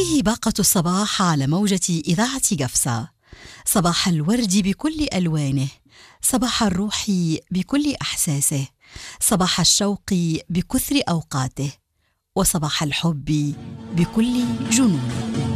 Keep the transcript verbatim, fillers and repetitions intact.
هذه باقة الصباح على موجة إذاعة قفصة. صباح الورد بكل ألوانه، صباح الروح بكل أحساسه، صباح الشوق بكثر أوقاته، وصباح الحب بكل جنونه.